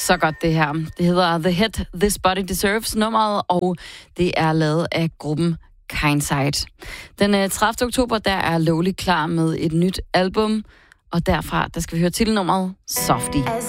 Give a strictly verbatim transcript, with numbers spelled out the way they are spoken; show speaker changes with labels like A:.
A: Så godt det her. Det hedder The Hit This Body Deserves nummeret, og det er lavet af gruppen Kindside. Den tredivte oktober, der er Lowly klar med et nyt album, og derfra, der skal vi høre titelnummeret Softie.